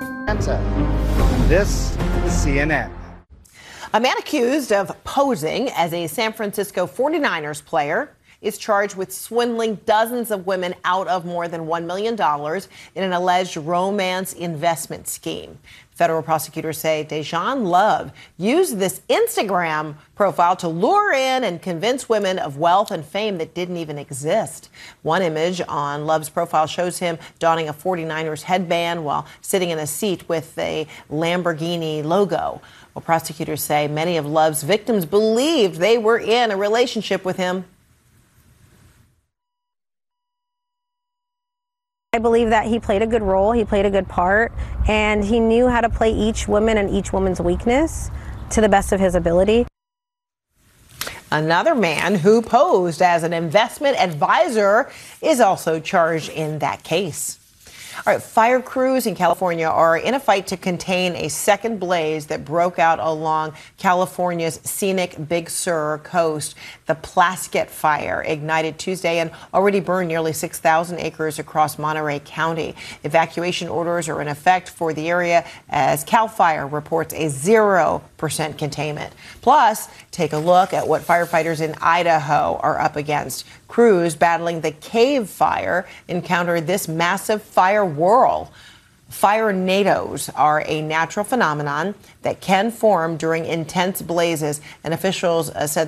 And this is CNN. A man accused of posing as a San Francisco 49ers player is charged with swindling dozens of women out of more than $1 million in an alleged romance investment scheme. Federal prosecutors say Dejan Love used this Instagram profile to lure in and convince women of wealth and fame that didn't even exist. One image on Love's profile shows him donning a 49ers headband while sitting in a seat with a Lamborghini logo. Well, prosecutors say many of Love's victims believed they were in a relationship with him. I believe that he played a good role, he played a good part, and he knew how to play each woman and each woman's weakness to the best of his ability. Another man who posed as an investment advisor is also charged in that case. All right, fire crews in California are in a fight to contain a second blaze that broke out along California's scenic Big Sur coast. The Plaskett Fire ignited Tuesday and already burned nearly 6,000 acres across Monterey County. Evacuation orders are in effect for the area as CAL FIRE reports a 0% containment. Plus, take a look at what firefighters in Idaho are up against. Crews battling the Cave Fire encountered this massive fire whirl. Firenados are a natural phenomenon that can form during intense blazes, and officials said